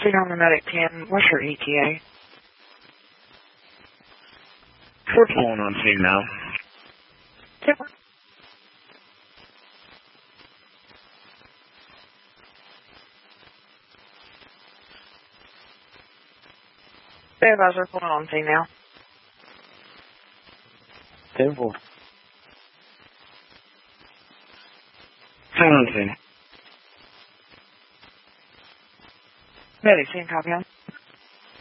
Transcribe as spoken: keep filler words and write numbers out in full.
Senior Medic ten, what's your E T A? We're pulling on scene now. Super. Advisor, pulling on scene now. ten four. ten on scene. Medic ten, copy on.